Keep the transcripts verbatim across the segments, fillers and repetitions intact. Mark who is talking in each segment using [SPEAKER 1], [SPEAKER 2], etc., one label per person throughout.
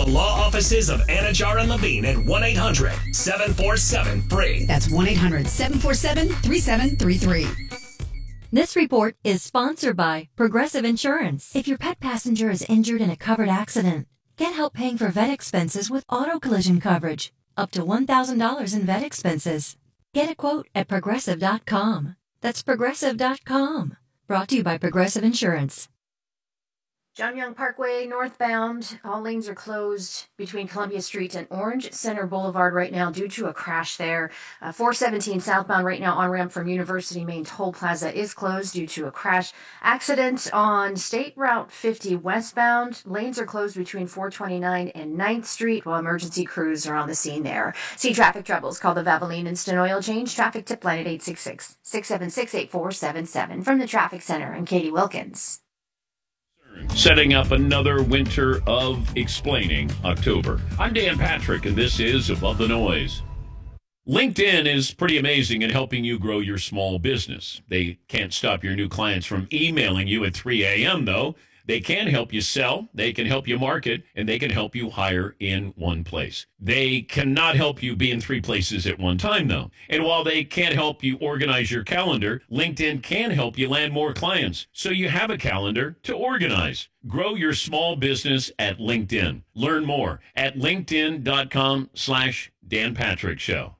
[SPEAKER 1] the law offices of Anajar and Levine at one eight hundred seven four seven free.
[SPEAKER 2] That's one eight hundred seven four seven three seven three three.
[SPEAKER 3] This report is sponsored by Progressive Insurance. If your pet passenger is injured in a covered accident, get help paying for vet expenses with auto collision coverage. Up to one thousand dollars in vet expenses. Get a quote at progressive dot com. That's progressive dot com. Brought to you by Progressive Insurance.
[SPEAKER 4] John Young Parkway northbound. All lanes are closed between Columbia Street and Orange Center Boulevard right now due to a crash there. Uh, four seventeen southbound right now on ramp from University Main Toll Plaza is closed due to a crash. Accident on State Route fifty westbound. Lanes are closed between four twenty-nine and ninth Street while emergency crews are on the scene there. See traffic troubles. Call the Valvoline Instant Oil Change traffic tip line at eight six six, six seven six, eight four seven seven. From the Traffic Center, I'm Katie Wilkins.
[SPEAKER 5] Setting up another winter of explaining October. I'm Dan Patrick, and this is Above the Noise. LinkedIn is pretty amazing in helping you grow your small business. They can't stop your new clients from emailing you at three a.m., though. They can help you sell, they can help you market, and they can help you hire in one place. They cannot help you be in three places at one time, though. And while they can't help you organize your calendar, LinkedIn can help you land more clients, so you have a calendar to organize. Grow your small business at LinkedIn. Learn more at linkedin.com slash Dan Patrick Show.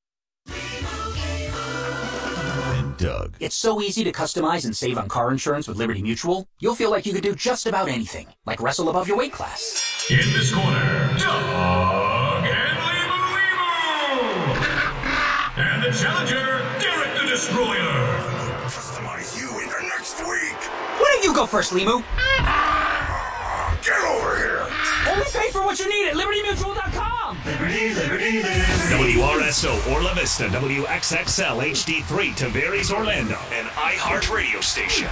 [SPEAKER 6] Doug. It's so easy to customize and save on car insurance with Liberty Mutual, you'll feel like you could do just about anything, like wrestle above your weight class.
[SPEAKER 7] In this corner, Doug and Limo Limo! And the challenger, Derek the Destroyer!
[SPEAKER 8] Customize you into next week!
[SPEAKER 6] Why don't you go first, Limu?
[SPEAKER 8] Get over here!
[SPEAKER 6] Only pay for what you need at liberty mutual dot com!
[SPEAKER 1] Liberty, Liberty, Liberty. W R S O Orla Vista, W X X L H D three, Tavares, Orlando, an iHeart radio station.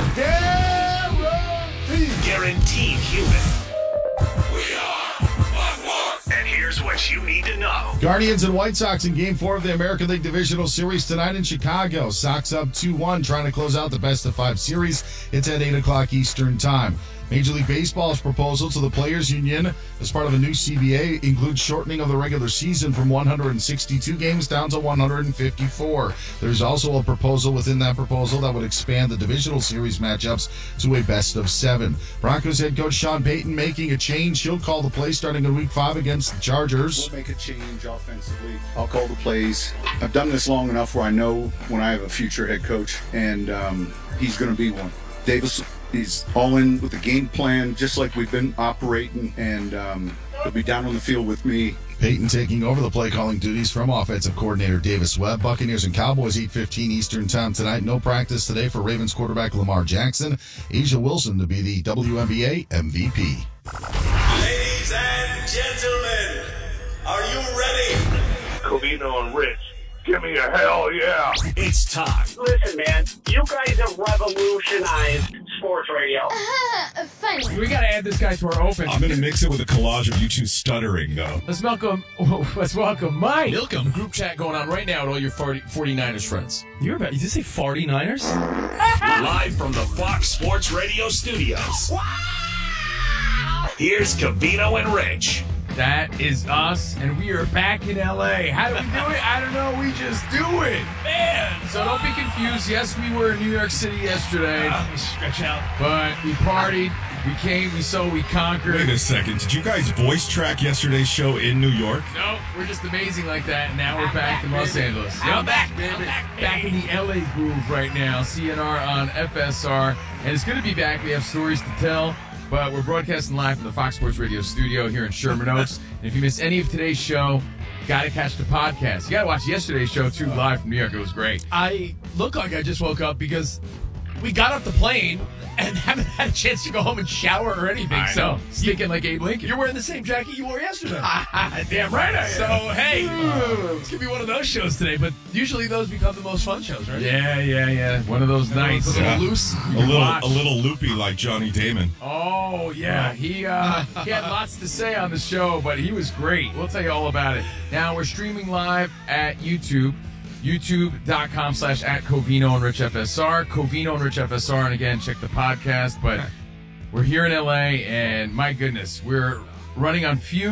[SPEAKER 8] Guaranteed!
[SPEAKER 1] Guaranteed human.
[SPEAKER 8] We are Buzzworks!
[SPEAKER 1] And here's what you need to know.
[SPEAKER 9] Guardians and White Sox in Game four of the American League Divisional Series tonight in Chicago. Sox up two one, trying to close out the best-of-five series. It's at eight o'clock Eastern Time. Major League Baseball's proposal to the Players Union as part of a new C B A includes shortening of the regular season from one hundred sixty-two games down to one hundred fifty-four. There's also a proposal within that proposal that would expand the divisional series matchups to a best of seven. Broncos head coach Sean Payton making a change. He'll call the play starting in week five against the Chargers.
[SPEAKER 10] We'll make a change offensively. I'll call the plays. I've done this long enough where I know when I have a future head coach, and um, he's going to be one. Davis, he's all in with the game plan, just like we've been operating, and um, he'll be down on the field with me.
[SPEAKER 9] Peyton taking over the play-calling duties from offensive coordinator Davis Webb. Buccaneers and Cowboys, eight fifteen Eastern Time tonight. No practice today for Ravens quarterback Lamar Jackson. Asia Wilson to be the W N B A M V P.
[SPEAKER 8] Ladies and gentlemen, are you ready?
[SPEAKER 11] Covino and Rich, give me a hell yeah.
[SPEAKER 1] It's time.
[SPEAKER 12] Listen, man, you guys have revolutionized sports radio.
[SPEAKER 13] Uh, funny.
[SPEAKER 14] We got to add this guy to our open.
[SPEAKER 15] I'm going to mix it with a collage of you two stuttering, though.
[SPEAKER 14] Let's welcome, let's welcome Mike.
[SPEAKER 16] Welcome. Group chat going on right now with all your forty-niners friends.
[SPEAKER 14] You're about, did you say forty-niners?
[SPEAKER 1] Live from the Fox Sports Radio studios. Wow! Here's Covino and Rich.
[SPEAKER 14] That is us, and we are back in L A. How do we do it? I don't know. We just do it. Man. So don't be confused. Yes, we were in New York City yesterday.
[SPEAKER 16] Uh, stretch out.
[SPEAKER 14] But we partied. We came, we saw, we conquered.
[SPEAKER 15] Wait a second. Did you guys voice track yesterday's show in New York?
[SPEAKER 14] No, we're just amazing like that, and now we're
[SPEAKER 16] I'm
[SPEAKER 14] back,
[SPEAKER 16] back
[SPEAKER 14] in Los
[SPEAKER 16] baby.
[SPEAKER 14] Angeles.
[SPEAKER 16] I'm
[SPEAKER 14] Yep.
[SPEAKER 16] back, baby. I'm back,
[SPEAKER 14] Back in the L A groove right now. C N R on F S R. And it's good to be back. We have stories to tell. But we're broadcasting live from the Fox Sports Radio studio here in Sherman Oaks. And if you miss any of today's show, got to catch the podcast. You got to watch yesterday's show, too, live from New York. It was great.
[SPEAKER 16] I look like I just woke up because we got off the plane and haven't had a chance to go home and shower or anything.
[SPEAKER 14] I
[SPEAKER 16] so
[SPEAKER 14] know. Stinking like Abe Lincoln.
[SPEAKER 16] You're wearing the same jacket you wore yesterday.
[SPEAKER 14] Damn right I am.
[SPEAKER 16] So, hey, it's going to be one of those shows today. But usually those become the most fun shows, right?
[SPEAKER 14] Yeah, yeah, yeah. One of those nights.
[SPEAKER 16] A little
[SPEAKER 15] Yeah.
[SPEAKER 16] loose.
[SPEAKER 15] A little, a little loopy like Johnny Damon.
[SPEAKER 14] Oh, yeah. He uh, he had lots to say on the show, but he was great. We'll tell you all about it. Now, we're streaming live at YouTube. YouTube.com slash at Covino and Rich F S R. Covino and Rich F S R. And again, check the podcast. But we're here in L A, and my goodness, we're running on fumes.